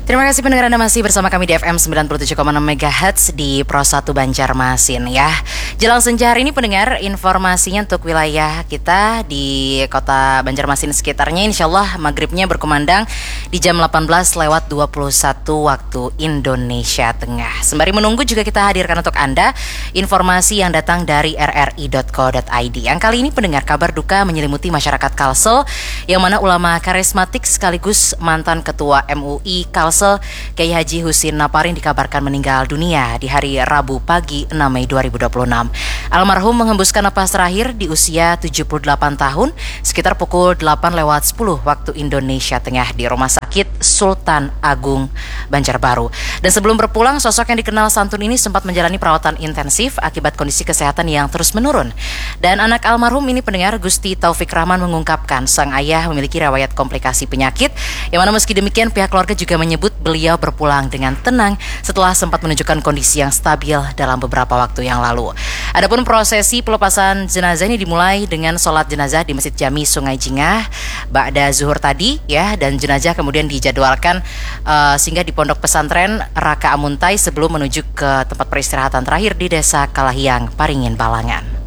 Terima kasih pendengar Anda masih bersama kami di FM 97,6 MHz di Pro 1 Banjarmasin ya. Jelang senja hari ini pendengar, informasinya untuk wilayah kita di kota Banjarmasin sekitarnya insya Allah maghribnya berkumandang di jam 18:21 waktu Indonesia Tengah. Sembari menunggu juga kita hadirkan untuk Anda informasi yang datang dari rri.co.id. Yang kali ini pendengar, kabar duka menyelimuti masyarakat Kalsel yang mana ulama karismatik sekaligus mantan ketua MUI Kalsel Kiai Haji Husin Naparin dikabarkan meninggal dunia di hari Rabu pagi 6 Mei 2026. Almarhum menghembuskan napas terakhir di usia 78 tahun sekitar pukul 8:10 waktu Indonesia Tengah di Rumah Sakit Sultan Agung Banjarbaru. Dan sebelum berpulang, sosok yang dikenal santun ini sempat menjalani perawatan intensif akibat kondisi kesehatan yang terus menurun. Dan anak almarhum ini pendengar, Gusti Taufik Rahman, mengungkapkan sang ayah memiliki riwayat komplikasi penyakit yang mana meski demikian pihak keluarga juga menyebut beliau berpulang dengan tenang setelah sempat menunjukkan kondisi yang stabil dalam beberapa waktu yang lalu. Adapun prosesi pelepasan jenazah ini dimulai dengan sholat jenazah di Masjid Jami Sungai Jingah ba'da zuhur tadi ya, dan jenazah kemudian dijadwalkan sehingga di Pondok Pesantren Raka Amuntai sebelum menuju ke tempat peristirahatan terakhir di Desa Kalahiang, Paringin, Balangan.